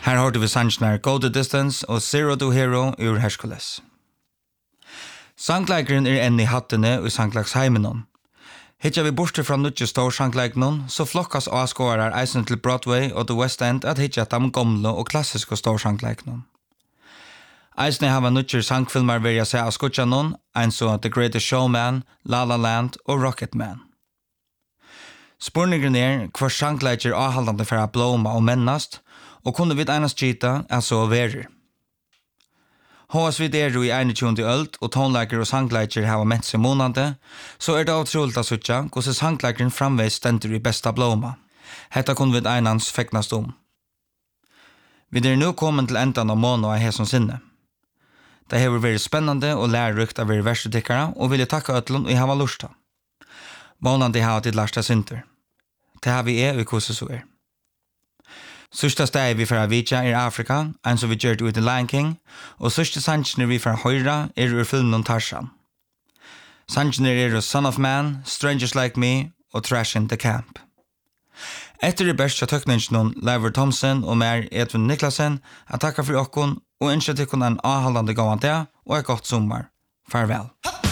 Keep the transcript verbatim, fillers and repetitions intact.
Her hørte vi sannsjoner Go the Distance og Zero to Hero ur Hercules. Sangleikeren er enn i hattene og i sanglagsheimenen. Hittar vi borte fra nødje storsangleikenen, så flokkas avskårer eisen til Broadway og The West End at hittar de gamle og klassiske storsangleikenen. Eisen har nødje sangfilmer vil jeg se av skutjanen, en så The Greatest Showman, La La Land og Rocket Man. Spurningen er hver sangleiker avhaldende for å blåma og mennast, og kunne vi enast gita er så verer. Hås vi der i tjuende ølt, og tonleiker og sangleiker har ment seg månande, så er det avtroligt å suttja hvordan sangleikeren framveis stender i besta blåma. Hetta kunne vi enans feknast om. Vi er nu kommet til endan av måned av hesson sinne. Det har vært spennende og lærerukt av være verstetikkere, og vil jeg takke øtlen og jeg har lusta. Månande har til lærsta sinter. Det har vi er og hvordan så er. Sørste steg vi fra Vidja er Afrika, en som vi gjør det ut i Lion King, og sørste sannsjoner vi fra Høyra er ur filmen om Tarzan. Sannsjoner er Son of Man, Strangers Like Me og Trash in the Camp. Etter det beste tøkningen om Lever Thompson og mer Edvin Niklasen, jeg takker for åkken og ønsker til å en avholdende gående og et godt sommer. Farvel.